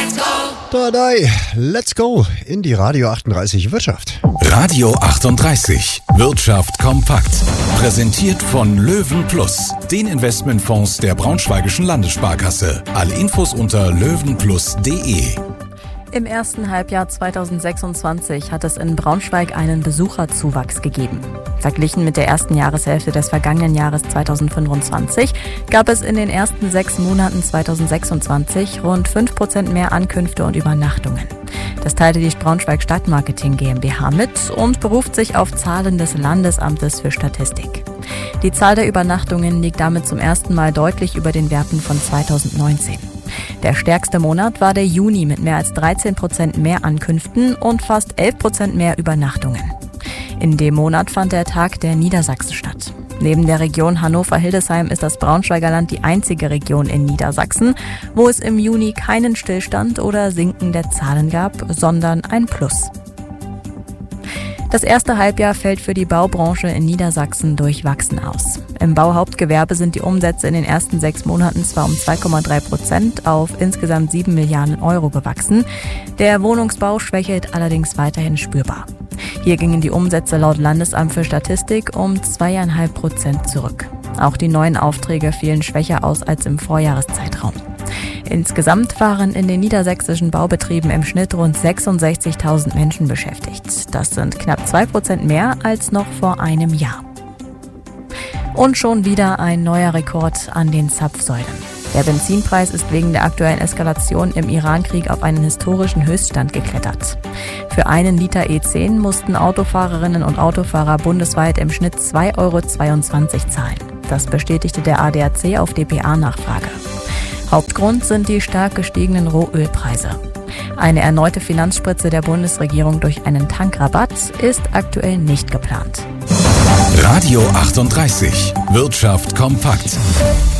Let's go in die Radio 38 Wirtschaft. Radio 38 Wirtschaft kompakt. Präsentiert von Löwen Plus, den Investmentfonds der Braunschweigischen Landessparkasse. Alle Infos unter löwenplus.de. Im ersten Halbjahr 2026 hat es in Braunschweig einen Besucherzuwachs gegeben. Verglichen mit der ersten Jahreshälfte des vergangenen Jahres 2025 gab es in den ersten 6 Monaten 2026 rund 5% mehr Ankünfte und Übernachtungen. Das teilte die Braunschweig Stadtmarketing GmbH mit und beruft sich auf Zahlen des Landesamtes für Statistik. Die Zahl der Übernachtungen liegt damit zum ersten Mal deutlich über den Werten von 2019. Der stärkste Monat war der Juni mit mehr als 13% mehr Ankünften und fast 11% mehr Übernachtungen. In dem Monat fand der Tag der Niedersachsen statt. Neben der Region Hannover-Hildesheim ist das Braunschweiger Land die einzige Region in Niedersachsen, wo es im Juni keinen Stillstand oder Sinken der Zahlen gab, sondern ein Plus. Das erste Halbjahr fällt für die Baubranche in Niedersachsen durchwachsen aus. Im Bauhauptgewerbe sind die Umsätze in den ersten 6 Monaten zwar um 2,3% auf insgesamt 7 Milliarden Euro gewachsen. Der Wohnungsbau schwächelt allerdings weiterhin spürbar. Hier gingen die Umsätze laut Landesamt für Statistik um 2,5% zurück. Auch die neuen Aufträge fielen schwächer aus als im Vorjahreszeitraum. Insgesamt waren in den niedersächsischen Baubetrieben im Schnitt rund 66.000 Menschen beschäftigt. Das sind knapp 2% mehr als noch vor einem Jahr. Und schon wieder ein neuer Rekord an den Zapfsäulen. Der Benzinpreis ist wegen der aktuellen Eskalation im Irankrieg auf einen historischen Höchststand geklettert. Für einen Liter E10 mussten Autofahrerinnen und Autofahrer bundesweit im Schnitt 2,22 Euro zahlen. Das bestätigte der ADAC auf dpa-Nachfrage. Hauptgrund sind die stark gestiegenen Rohölpreise. Eine erneute Finanzspritze der Bundesregierung durch einen Tankrabatt ist aktuell nicht geplant. Radio 38 Wirtschaft kompakt.